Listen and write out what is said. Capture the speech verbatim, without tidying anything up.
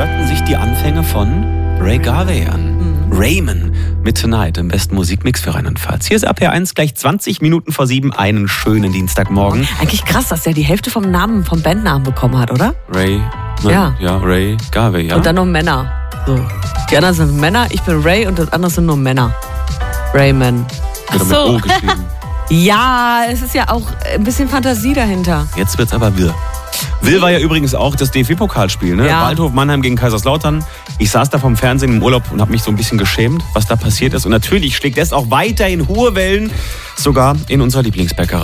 hörten sich die Anfänge von Ray Garvey an. Mhm. Rayman mit Tonight im besten Musikmix für Rheinland-Pfalz. Hier ist A P eins gleich zwanzig Minuten vor sieben, einen schönen Dienstagmorgen. Eigentlich krass, dass der die Hälfte vom Namen, vom Bandnamen bekommen hat, oder? Ray, ne? Ja. Ja, Ray Garvey, ja. Und dann noch Männer. So. Die anderen sind Männer, ich bin Ray und das andere sind nur Männer. Rayman. Ach Wird mit so. O geschrieben. Ja, es ist ja auch ein bisschen Fantasie dahinter. Jetzt wird's aber wirr. Will war ja übrigens auch das D F B-Pokalspiel, ne? Ja. Waldhof Mannheim gegen Kaiserslautern. Ich saß da vom Fernsehen im Urlaub und habe mich so ein bisschen geschämt, was da passiert ist. Und natürlich schlägt es auch weiterhin hohe Wellen, sogar in unserer Lieblingsbäckerei.